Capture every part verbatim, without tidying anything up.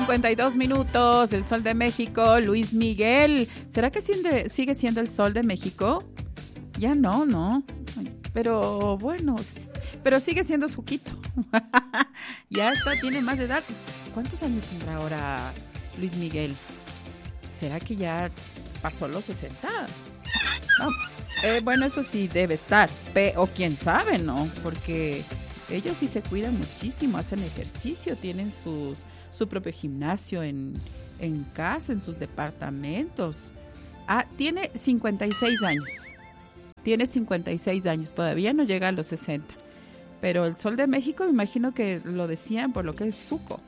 cincuenta y dos minutos, el Sol de México, Luis Miguel. ¿Será que sigue, sigue siendo el Sol de México? Ya no, ¿no? Pero bueno, pero sigue siendo Suquito. Ya está, tiene más de edad. ¿Cuántos años tendrá ahora Luis Miguel? ¿Será que ya pasó los sesenta? No, eh, bueno, eso sí debe estar. Pe- o quién sabe, ¿no? Porque ellos sí se cuidan muchísimo, hacen ejercicio, tienen sus, su propio gimnasio en, en casa, en sus departamentos. Ah, tiene cincuenta y seis años. Tiene cincuenta y seis años, todavía no llega a los sesenta. Pero el Sol de México, me imagino que lo decían por lo que es Zuko.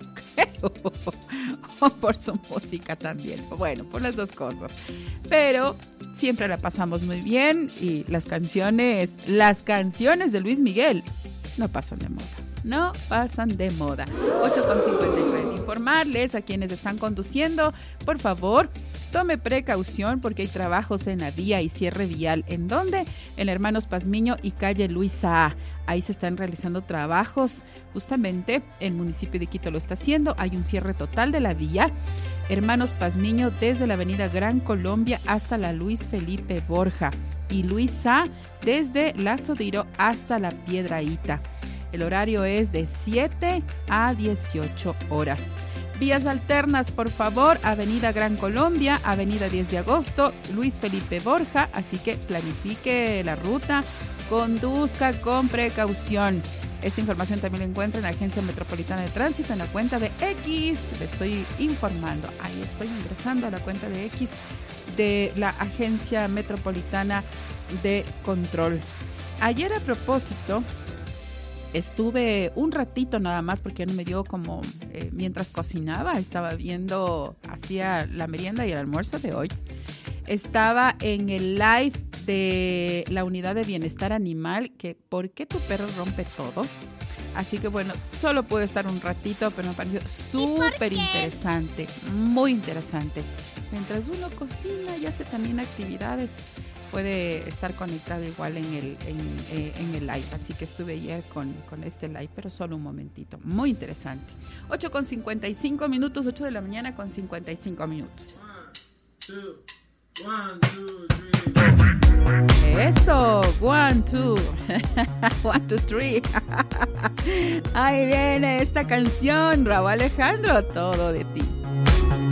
O por su música también. Bueno, por las dos cosas. Pero siempre la pasamos muy bien y las canciones, las canciones de Luis Miguel no pasan de moda. No pasan de moda. ocho con cincuenta y tres. Informarles a quienes están conduciendo, por favor, tome precaución porque hay trabajos en la vía y cierre vial. ¿En dónde? En Hermanos Pazmiño y calle Luis Saá. Ahí se están realizando trabajos. Justamente el municipio de Quito lo está haciendo. Hay un cierre total de la vía. Hermanos Pazmiño desde la avenida Gran Colombia hasta la Luis Felipe Borja. Y Luis Saá desde la Sodiro hasta la Piedrahíta. El horario es de siete a dieciocho horas. Vías alternas, por favor, avenida Gran Colombia, avenida diez de agosto, Luis Felipe Borja, así que planifique la ruta, conduzca con precaución. Esta información también la encuentra en la Agencia Metropolitana de Tránsito, en la cuenta de X, le estoy informando, ahí estoy ingresando a la cuenta de X de la Agencia Metropolitana de Control. Ayer a propósito, estuve un ratito nada más porque no me dio como eh, mientras cocinaba, estaba viendo, hacía la merienda y el almuerzo de hoy. Estaba en el live de la unidad de bienestar animal, que ¿por qué tu perro rompe todo? Así que bueno, solo pude estar un ratito, pero me pareció súper interesante, muy interesante. Mientras uno cocina y hace también actividades, puede estar conectado igual en el, en, eh, en el live. Así que estuve ayer con, con este live, pero solo un momentito. Muy interesante. ocho con cincuenta y cinco minutos, ocho de la mañana con cincuenta y cinco minutos. One, two, one, two, three. Eso, one, two, one, two, three. Ahí viene esta canción, Raúl Alejandro, todo de ti.